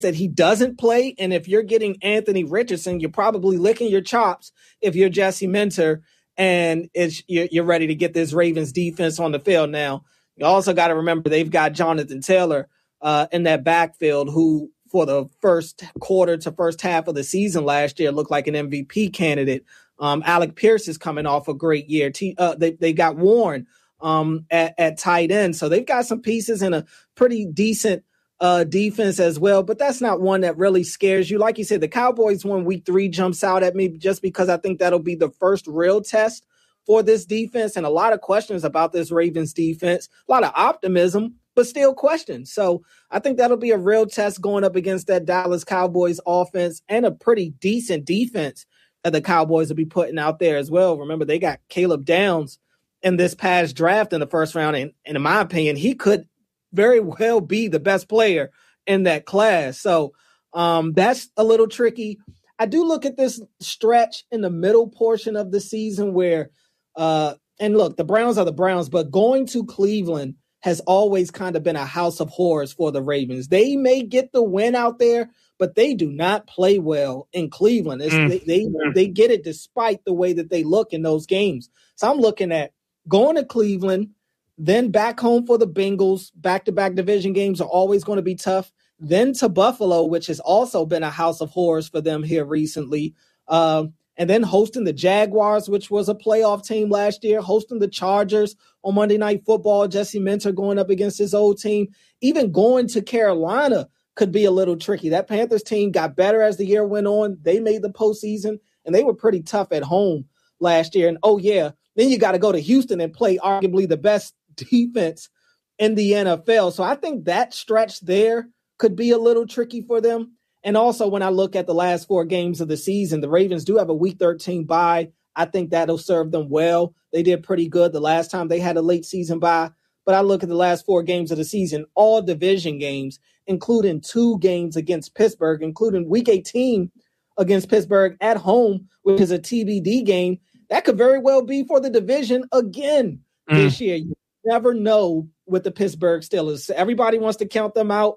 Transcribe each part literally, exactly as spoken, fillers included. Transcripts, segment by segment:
that he doesn't play. And if you're getting Anthony Richardson, you're probably licking your chops if you're Jesse Minter and it's, you're, you're ready to get this Ravens defense on the field. Now, you also got to remember they've got Jonathan Taylor uh, in that backfield who for the first quarter to first half of the season last year looked like an M V P candidate. Um, Alec Pierce is coming off a great year. T, uh, they, they got Warren um, at, at tight end. So they've got some pieces and a pretty decent uh, defense as well. But that's not one that really scares you. Like you said, the Cowboys one week three jumps out at me just because I think that'll be the first real test for this defense and a lot of questions about this Ravens defense, a lot of optimism, but still questions. So I think that'll be a real test going up against that Dallas Cowboys offense and a pretty decent defense that the Cowboys will be putting out there as well. Remember, they got Caleb Downs in this past draft in the first round. And, and in my opinion, he could very well be the best player in that class. So um, that's a little tricky. I do look at this stretch in the middle portion of the season where, uh, and look, the Browns are the Browns, but going to Cleveland has always kind of been a house of horrors for the Ravens. They may get the win out there, but they do not play well in Cleveland. It's, mm. They, they they get it despite the way that they look in those games. So I'm looking at going to Cleveland, then back home for the Bengals. Back-to-back division games are always going to be tough. Then to Buffalo, which has also been a house of horrors for them here recently. Uh, and then hosting the Jaguars, which was a playoff team last year, hosting the Chargers on Monday Night Football, Jesse Minter going up against his old team. Even going to Carolina could be a little tricky. That Panthers team got better as the year went on. They made the postseason, and they were pretty tough at home last year. And, oh, yeah, then you got to go to Houston and play arguably the best defense in the N F L. So I think that stretch there could be a little tricky for them. And also, when I look at the last four games of the season, the Ravens do have a Week thirteen bye. I think that'll serve them well. They did pretty good the last time they had a late season bye. But I look at the last four games of the season, all division games, including two games against Pittsburgh, including Week eighteen against Pittsburgh at home, which is a T B D game. That could very well be for the division again mm. this year. You never know with the Pittsburgh Steelers. Everybody wants to count them out.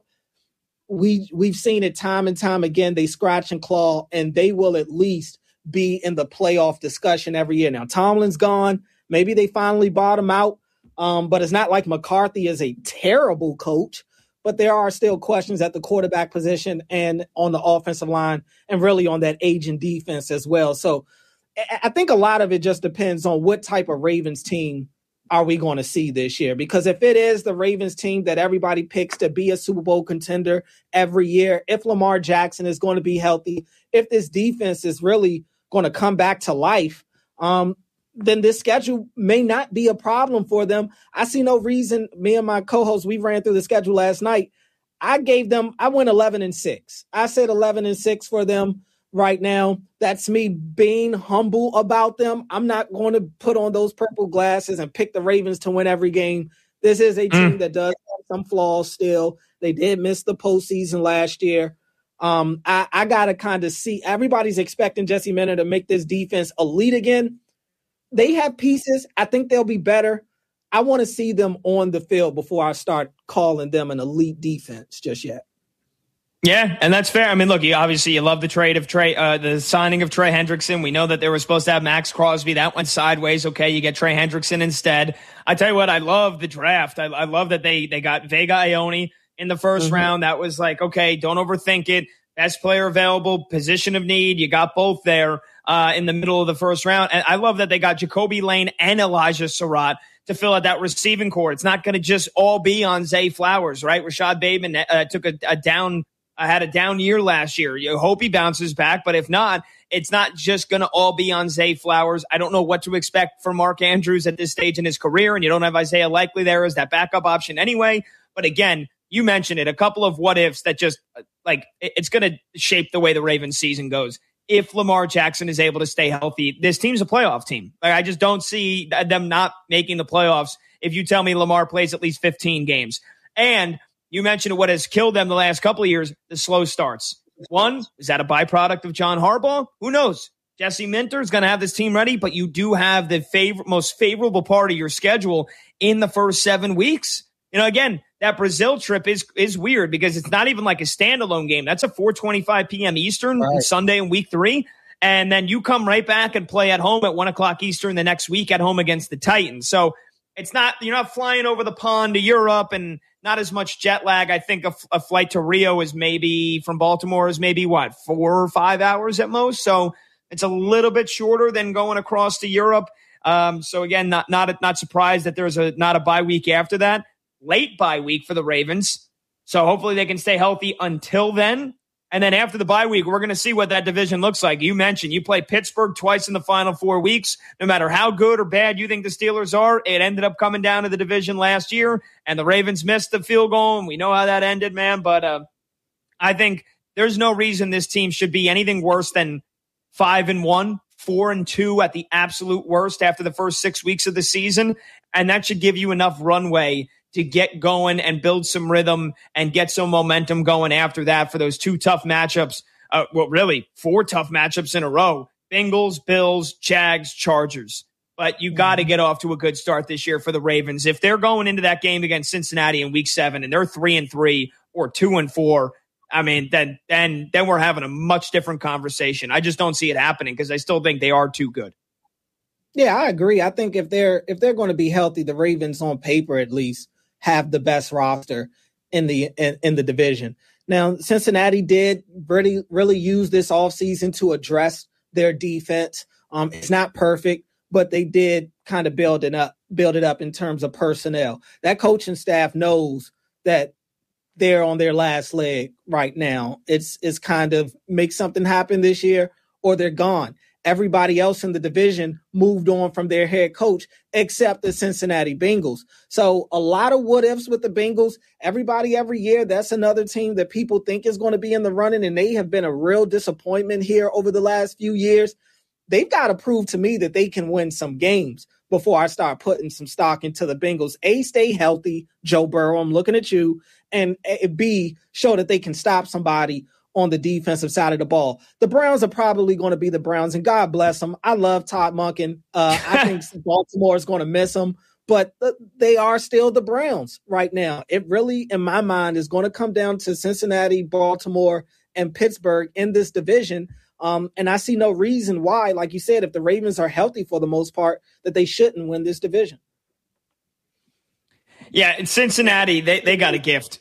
We, we've seen it time and time again. They scratch and claw, and they will at least be in the playoff discussion every year. Now, Tomlin's gone. Maybe they finally bottom out, um, but it's not like McCarthy is a terrible coach. But there are still questions at the quarterback position and on the offensive line and really on that aging defense as well. So I think a lot of it just depends on what type of Ravens team are we going to see this year? Because if it is the Ravens team that everybody picks to be a Super Bowl contender every year, if Lamar Jackson is going to be healthy, if this defense is really going to come back to life, um, then this schedule may not be a problem for them. I see no reason. Me and my co-host, we ran through the schedule last night. I gave them, I went eleven and six. I said eleven and six for them right now. That's me being humble about them. I'm not going to put on those purple glasses and pick the Ravens to win every game. This is a team mm. that does have some flaws still. They did miss the postseason last year. Um, I, I got to kind of see, everybody's expecting Jesse Minter to make this defense elite again. They have pieces. I think they'll be better. I want to see them on the field before I start calling them an elite defense just yet. Yeah, and that's fair. I mean, look, you obviously you love the trade of Trey, uh, the signing of Trey Hendrickson. We know that they were supposed to have Max Crosby. That went sideways. Okay, you get Trey Hendrickson instead. I tell you what, I love the draft. I, I love that they they got Vega Ione in the first mm-hmm. round. That was like, okay, don't overthink it. Best player available, position of need. You got both there uh, in the middle of the first round. And I love that they got Jacoby Lane and Elijah Surratt to fill out that receiving core. It's not going to just all be on Zay Flowers, right? Rashad Bateman uh, took a, a down I had a down year last year. You hope he bounces back, but if not, it's not just going to all be on Zay Flowers. I don't know what to expect for Mark Andrews at this stage in his career, and you don't have Isaiah Likely there as that backup option anyway. But again, you mentioned it, a couple of what ifs that just like it's going to shape the way the Ravens season goes. If Lamar Jackson is able to stay healthy, this team's a playoff team. Like, I just don't see them not making the playoffs if you tell me Lamar plays at least fifteen games. And you mentioned what has killed them the last couple of years, the slow starts. One, is that a byproduct of John Harbaugh? Who knows? Jesse Minter is going to have this team ready, but you do have the favor- most favorable part of your schedule in the first seven weeks. You know, again, that Brazil trip is is weird because it's not even like a standalone game. That's a four twenty-five p.m. Eastern right. Sunday in week three. And then you come right back and play at home at one o'clock Eastern the next week at home against the Titans. So it's not, you're not flying over the pond to Europe and not as much jet lag. I think a, a flight to Rio is maybe from Baltimore is maybe what, four or five hours at most. So it's a little bit shorter than going across to Europe. Um, so again, not, not, not surprised that there's a, not a bye week after that. Late bye week for the Ravens. So hopefully they can stay healthy until then. And then after the bye week, we're going to see what that division looks like. You mentioned you play Pittsburgh twice in the final four weeks. No matter how good or bad you think the Steelers are, it ended up coming down to the division last year, and the Ravens missed the field goal, and we know how that ended, man. But uh, I think there's no reason this team should be anything worse than five and one, four and two at the absolute worst after the first six weeks of the season, and that should give you enough runway to get going and build some rhythm and get some momentum going after that for those two tough matchups. Uh, well, really, four tough matchups in a row. Bengals, Bills, Jags, Chargers. But you got to get off to a good start this year for the Ravens. If they're going into that game against Cincinnati in week seven and they're three and three or two and four, I mean, then, then, then we're having a much different conversation. I just don't see it happening because I still think they are too good. Yeah, I agree. I think if they're, if they're going to be healthy, the Ravens on paper, at least, have the best roster in the in, in the division. Now, Cincinnati did really, really use this offseason to address their defense. Um, it's not perfect, but they did kind of build it up, build it up in terms of personnel. That coaching staff knows that they're on their last leg right now. It's it's kind of make something happen this year or they're gone. Everybody else in the division moved on from their head coach except the Cincinnati Bengals. So a lot of what ifs with the Bengals. Everybody every year, that's another team that people think is going to be in the running, and they have been a real disappointment here over the last few years. They've got to prove to me that they can win some games before I start putting some stock into the Bengals. A, stay healthy, Joe Burrow, I'm looking at you, and B, show that they can stop somebody on the defensive side of the ball. The Browns are probably going to be the Browns, and God bless them. I love Todd Monken. Uh, I think Baltimore is going to miss him, but th- they are still the Browns right now. It really, in my mind, is going to come down to Cincinnati, Baltimore, and Pittsburgh in this division. Um, and I see no reason why, like you said, if the Ravens are healthy for the most part, that they shouldn't win this division. Yeah, in Cincinnati, they, they got a gift.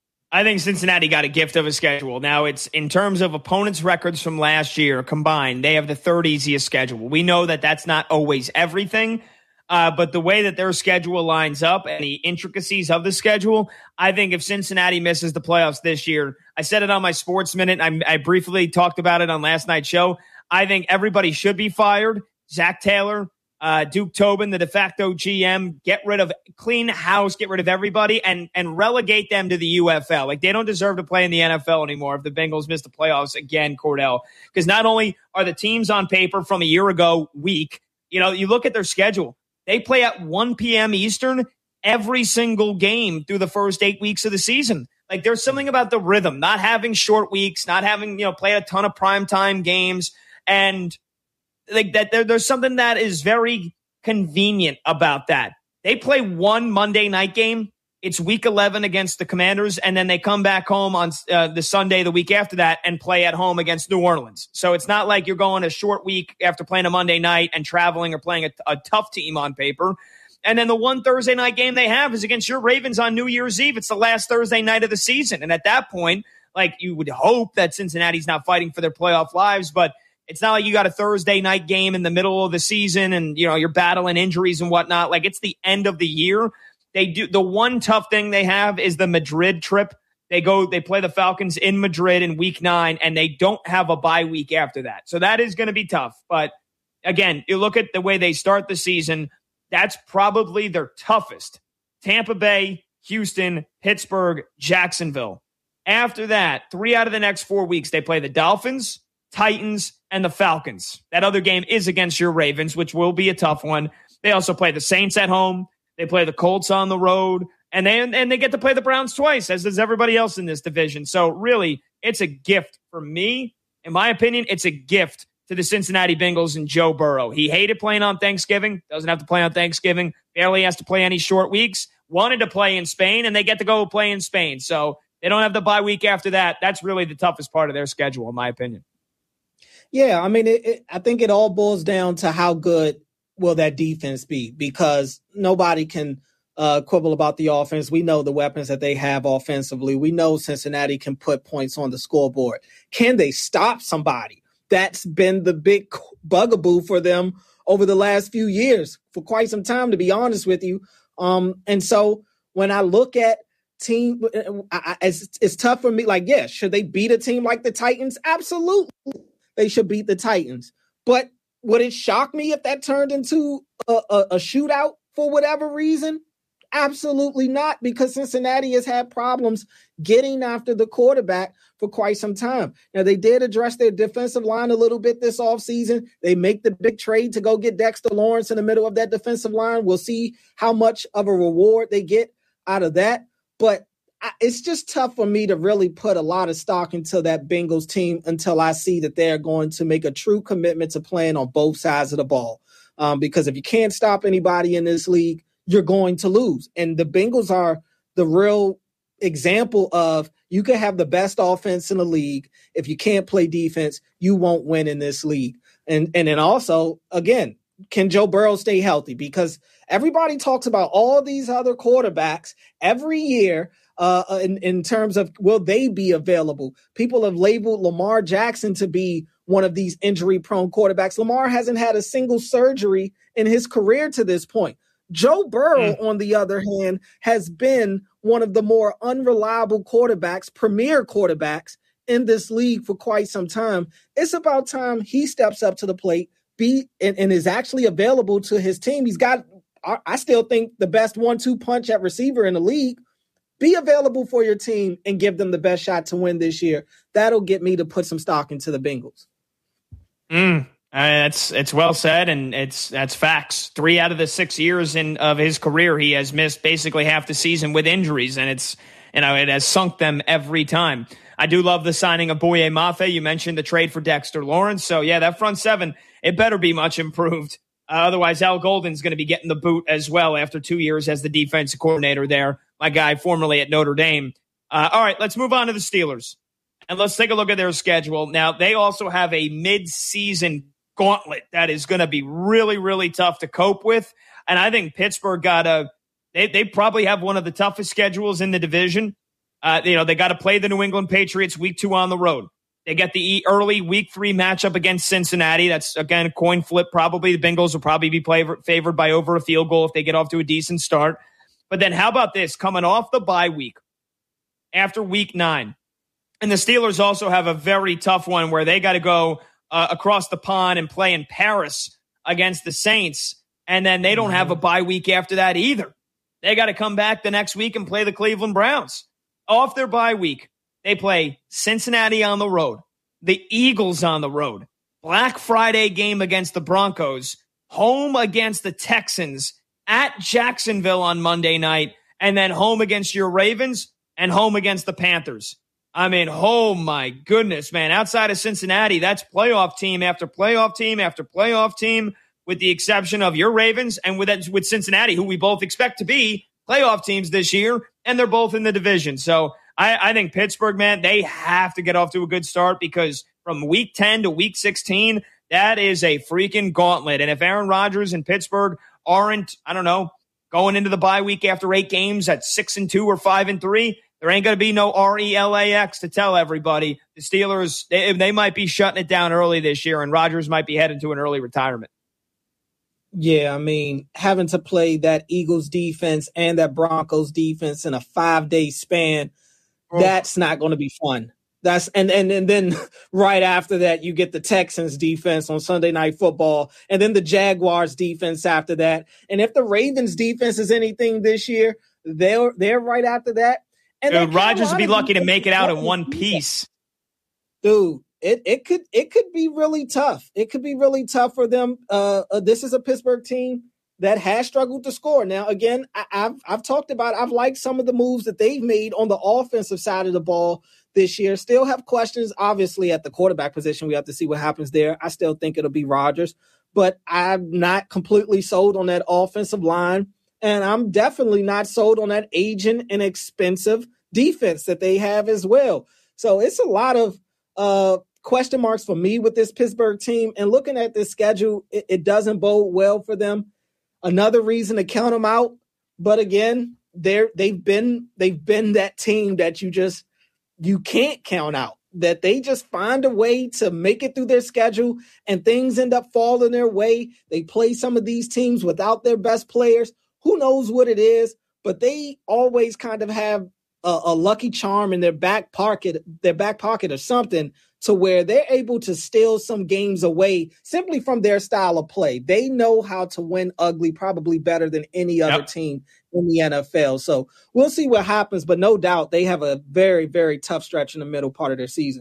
I think Cincinnati got a gift of a schedule. Now, it's in terms of opponents' records from last year combined, they have the third easiest schedule. We know that that's not always everything, uh, but the way that their schedule lines up and the intricacies of the schedule, I think if Cincinnati misses the playoffs this year, I said it on my Sports Minute, I, I briefly talked about it on last night's show, I think everybody should be fired. Zach Taylor, Uh, Duke Tobin, the de facto G M, get rid of, clean house, get rid of everybody and, and relegate them to the U F L. Like, they don't deserve to play in the N F L anymore if the Bengals miss the playoffs again, Cordell. Because not only are the teams on paper from a year ago weak, you know, you look at their schedule. They play at one p.m. Eastern every single game through the first eight weeks of the season. Like, there's something about the rhythm, not having short weeks, not having, you know, play a ton of primetime games. And like that, there, there's something that is very convenient about that. They play one Monday night game. It's week eleven against the Commanders, and then they come back home on uh, the Sunday the week after that and play at home against New Orleans. So it's not like you're going a short week after playing a Monday night and traveling or playing a, a tough team on paper. And then the one Thursday night game they have is against your Ravens on New Year's Eve. It's the last Thursday night of the season. And at that point, like, you would hope that Cincinnati's not fighting for their playoff lives, but it's not like you got a Thursday night game in the middle of the season and, you know, you're battling injuries and whatnot. Like, it's the end of the year. They do. The one tough thing they have is the Madrid trip. They go, they play the Falcons in Madrid in week nine, and they don't have a bye week after that. So that is going to be tough. But again, you look at the way they start the season, that's probably their toughest. Tampa Bay, Houston, Pittsburgh, Jacksonville. After that, three out of the next four weeks, they play the Dolphins, Titans, and the Falcons. That other game is against your Ravens, which will be a tough one. They also play the Saints at home. They play the Colts on the road. And they, and they get to play the Browns twice, as does everybody else in this division. So really, it's a gift for me. In my opinion, it's a gift to the Cincinnati Bengals and Joe Burrow. He hated playing on Thanksgiving. Doesn't have to play on Thanksgiving. Barely has to play any short weeks. wanted to play in Spain, and they get to go play in Spain. So they don't have the bye week after that. That's really the toughest part of their schedule, in my opinion. Yeah, I mean, it, it, I think it all boils down to how good will that defense be, because nobody can uh, quibble about the offense. We know the weapons that they have offensively. We know Cincinnati can put points on the scoreboard. Can they stop somebody? That's been the big bugaboo for them over the last few years, for quite some time, to be honest with you. Um, and so when I look at team, I, I, it's, it's tough for me. Like, yeah, should they beat a team like the Titans? Absolutely. They should beat the Titans. But would it shock me if that turned into a, a, a shootout for whatever reason? Absolutely not, because Cincinnati has had problems getting after the quarterback for quite some time. Now, they did address their defensive line a little bit this offseason. They make the big trade to go get Dexter Lawrence in the middle of that defensive line. We'll see how much of a reward they get out of that. But I, it's just tough for me to really put a lot of stock into that Bengals team until I see that they're going to make a true commitment to playing on both sides of the ball. Um, because if you can't stop anybody in this league, you're going to lose. And the Bengals are the real example of you can have the best offense in the league. If you can't play defense, you won't win in this league. And, and then also, again, can Joe Burrow stay healthy? Because everybody talks about all these other quarterbacks every year uh, in, in terms of will they be available. People have labeled Lamar Jackson to be one of these injury-prone quarterbacks. Lamar hasn't had a single surgery in his career to this point. Joe Burrow, mm. on the other hand, has been one of the more unreliable quarterbacks, premier quarterbacks in this league for quite some time. It's about time he steps up to the plate, be and, and is actually available to his team. He's got, I, I still think, the best one two punch at receiver in the league. Be available for your team and give them the best shot to win this year. That'll get me to put some stock into the Bengals. Mm. Uh, it's it's well said, and it's that's facts. Three out of the six years in of his career, he has missed basically half the season with injuries, and it's you know it has sunk them every time. I do love the signing of Boye Mafe. You mentioned the trade for Dexter Lawrence, so yeah, that front seven, it better be much improved. Uh, otherwise, Al Golden's going to be getting the boot as well after two years as the defensive coordinator there. My guy, formerly at Notre Dame. Uh, all right, let's move on to the Steelers, and let's take a look at their schedule. Now, they also have a mid-season gauntlet that is going to be really, really tough to cope with. And I think Pittsburgh got a, they, they probably have one of the toughest schedules in the division. Uh, you know, they got to play the New England Patriots week two on the road. They get the early week three matchup against Cincinnati. That's, again, a coin flip. Probably the Bengals will probably be favored, favored by over a field goal if they get off to a decent start. But then how about this? Coming off the bye week after week nine. And the Steelers also have a very tough one where they got to go Uh, across the pond and play in Paris against the Saints. And then they don't have a bye week after that either. They got to come back the next week and play the Cleveland Browns. Off their bye week, they play Cincinnati on the road, the Eagles on the road, Black Friday game against the Broncos, home against the Texans, at Jacksonville on Monday night, and then home against your Ravens and home against the Panthers. I mean, oh my goodness, man. Outside of Cincinnati, that's playoff team after playoff team after playoff team, with the exception of your Ravens and with with Cincinnati, who we both expect to be playoff teams this year, and they're both in the division. So I, I think Pittsburgh, man, they have to get off to a good start, because from week ten to week sixteen, that is a freaking gauntlet. And if Aaron Rodgers and Pittsburgh aren't, I don't know, going into the bye week after eight games at six and two or five and three, there ain't going to be no R E L A X to tell everybody. The Steelers, they, they might be shutting it down early this year, and Rodgers might be headed to an early retirement. Yeah, I mean, having to play that Eagles defense and that Broncos defense in a five-day span, oh. that's not going to be fun. That's and, and and then right after that, you get the Texans defense on Sunday Night Football, and then the Jaguars defense after that. And if the Ravens defense is anything this year, they're they're right after that. And Dude, Rodgers would be lucky to make it out in one piece. Dude, it, it could it could be really tough. It could be really tough for them. Uh, uh, this is a Pittsburgh team that has struggled to score. Now, again, I, I've I've talked about, I've liked some of the moves that they've made on the offensive side of the ball this year. Still have questions, obviously, at the quarterback position. We have to see what happens there. I still think it'll be Rodgers, but I'm not completely sold on that offensive line. And I'm definitely not sold on that aging and expensive defense that they have as well. So it's a lot of uh, question marks for me with this Pittsburgh team. And looking at this schedule, it, it doesn't bode well for them. Another reason to count them out. But again, they're they've been they've been that team that you just you can't count out. That they just find a way to make it through their schedule and things end up falling their way. They play some of these teams without their best players. Who knows what it is, but they always kind of have a, a lucky charm in their back pocket, their back pocket or something, to where they're able to steal some games away simply from their style of play. They know how to win ugly, probably better than any other yep. team in the N F L. So we'll see what happens, but no doubt they have a very, very tough stretch in the middle part of their season.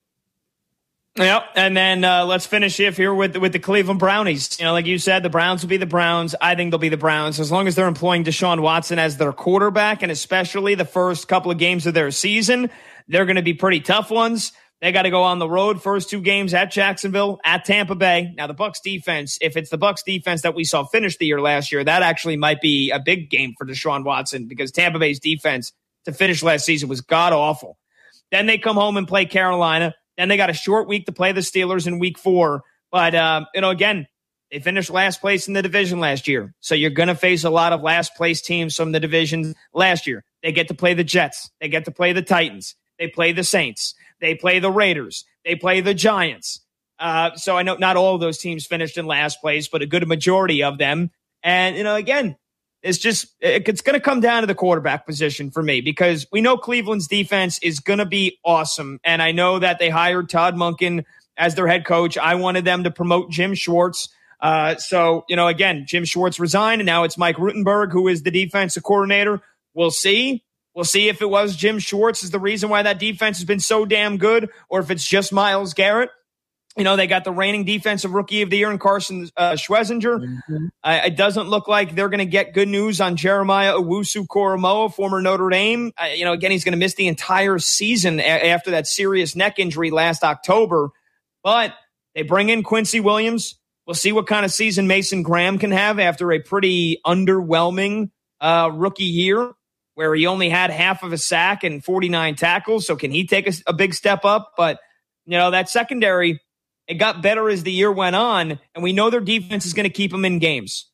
Yep, and then uh, let's finish if here with with the Cleveland Brownies. You know, like you said, the Browns will be the Browns. I think they'll be the Browns as long as they're employing Deshaun Watson as their quarterback, and especially the first couple of games of their season, they're going to be pretty tough ones. They got to go on the road first two games at Jacksonville, at Tampa Bay. Now the Bucs defense, if it's the Bucs defense that we saw finish the year last year, that actually might be a big game for Deshaun Watson because Tampa Bay's defense to finish last season was god awful. Then they come home and play Carolina. Then they got a short week to play the Steelers in week four. But, um, you know, again, they finished last place in the division last year. So you're going to face a lot of last place teams from the division last year. They get to play the Jets. They get to play the Titans. They play the Saints. They play the Raiders. They play the Giants. Uh, so I know not all of those teams finished in last place, but a good majority of them. And, you know, again, it's just, it's going to come down to the quarterback position for me because we know Cleveland's defense is going to be awesome. And I know that they hired Todd Monken as their head coach. I wanted them to promote Jim Schwartz. Uh, so, you know, again, Jim Schwartz resigned and now it's Mike Rutenberg, who is the defensive coordinator. We'll see. We'll see if it was Jim Schwartz is the reason why that defense has been so damn good or if it's just Myles Garrett. You know, they got the reigning defensive rookie of the year in Carson uh, Schwezinger. Mm-hmm. Uh, it doesn't look like they're going to get good news on Jeremiah Owusu-Koramoah, former Notre Dame. Uh, you know, again, he's going to miss the entire season a- after that serious neck injury last October. But they bring in Quincy Williams. We'll see what kind of season Mason Graham can have after a pretty underwhelming uh, rookie year where he only had half of a sack and forty-nine tackles. So can he take a, a big step up? But, you know, that secondary, it got better as the year went on, and we know their defense is going to keep them in games.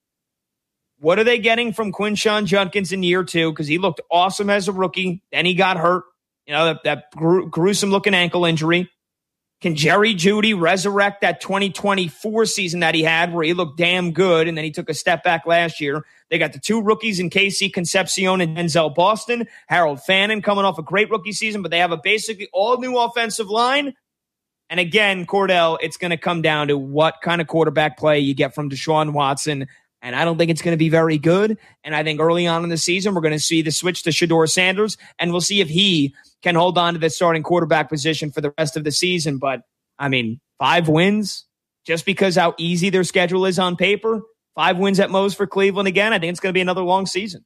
What are they getting from Quinshon Judkins in year two? Because he looked awesome as a rookie. Then he got hurt. You know, that, that gru- gruesome-looking ankle injury. Can Jerry Jeudy resurrect that twenty twenty-four season that he had where he looked damn good, and then he took a step back last year? They got the two rookies in K C Concepcion and Denzel Boston. Harold Fannin coming off a great rookie season, but they have a basically all-new offensive line. And again, Cordell, it's going to come down to what kind of quarterback play you get from Deshaun Watson. And I don't think it's going to be very good. And I think early on in the season, we're going to see the switch to Shedeur Sanders, and we'll see if he can hold on to the starting quarterback position for the rest of the season. But, I mean, five wins, just because how easy their schedule is on paper, five wins at most for Cleveland again, I think it's going to be another long season.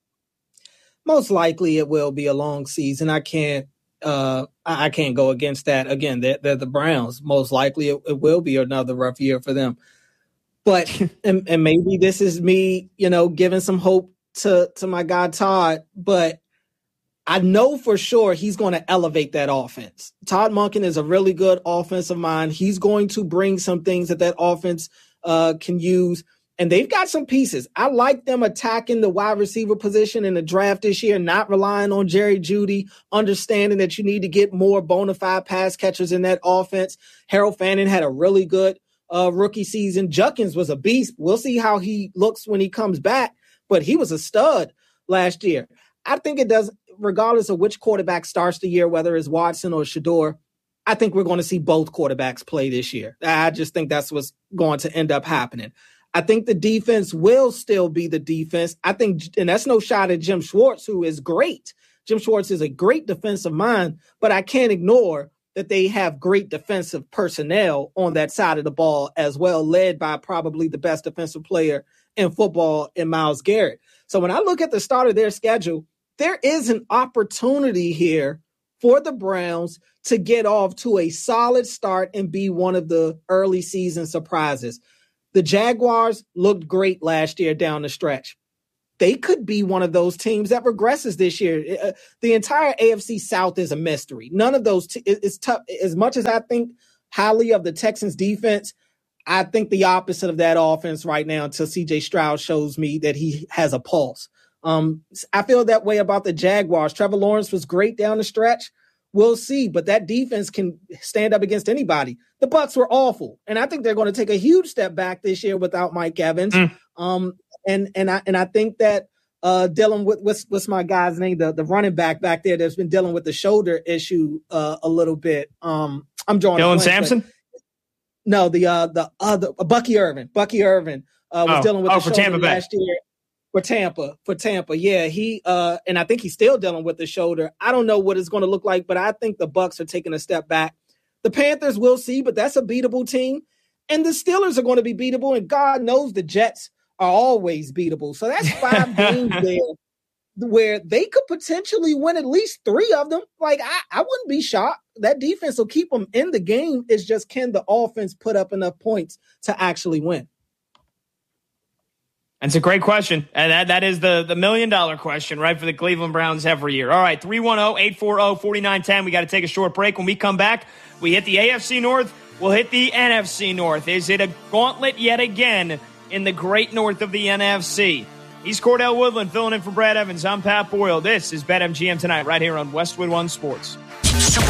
Most likely it will be a long season. I can't. Uh, I can't go against that. Again, they're, they're the Browns. Most likely it, it will be another rough year for them. But, and, and maybe this is me, you know, giving some hope to, to my guy Todd, but I know for sure he's going to elevate that offense. Todd Monken is a really good offensive mind. He's going to bring some things that that offense uh, can use. And they've got some pieces. I like them attacking the wide receiver position in the draft this year, not relying on Jerry Jeudy, understanding that you need to get more bona fide pass catchers in that offense. Harold Fannin had a really good uh, rookie season. Judkins was a beast. We'll see how he looks when he comes back, but he was a stud last year. I think it does, regardless of which quarterback starts the year, whether it's Watson or Shedeur, I think we're going to see both quarterbacks play this year. I just think that's what's going to end up happening. I think the defense will still be the defense. I think, and that's no shot at Jim Schwartz, who is great. Jim Schwartz is a great defensive mind, but I can't ignore that they have great defensive personnel on that side of the ball as well, led by probably the best defensive player in football in Myles Garrett. So when I look at the start of their schedule, there is an opportunity here for the Browns to get off to a solid start and be one of the early season surprises. The Jaguars looked great last year down the stretch. they could be one of those teams that regresses this year. Uh, the entire A F C South is a mystery. None of those t- it, it's tough. As much as I think highly of the Texans defense, I think the opposite of that offense right now until C J Stroud shows me that he has a pulse. Um, I feel that way about the Jaguars. Trevor Lawrence was great down the stretch. We'll see, but that defense can stand up against anybody. The Bucs were awful, and I think they're going to take a huge step back this year without Mike Evans. Mm. Um, and and I and I think that uh, dealing with what's what's my guy's name, the the running back back there that's been dealing with the shoulder issue uh, a little bit. Um, I'm drawing Dylan Sampson. No, the uh, the other uh, Bucky Irvin. Bucky Irvin uh, was oh. dealing with oh, the for shoulder Tampa last Bay. year. For Tampa, for Tampa, yeah, he uh, and I think he's still dealing with the shoulder. I don't know what it's going to look like, but I think the Bucs are taking a step back. The Panthers, we'll see, but that's a beatable team, and the Steelers are going to be beatable. And God knows the Jets are always beatable. So that's five games there where they could potentially win at least three of them. Like I, I wouldn't be shocked. That defense will keep them in the game. It's just can the offense put up enough points to actually win? That's a great question. And that, that is the, the million dollar question, right, for the Cleveland Browns every year. All right, three one zero, eight four zero, four nine one zero. We got to take a short break. When we come back, we hit the A F C North. We'll hit the N F C North. Is it a gauntlet yet again in the great north of the N F C? He's Cordell Woodland filling in for Brad Evans. I'm Pat Boyle. This is BetMGM Tonight right here on Westwood One Sports.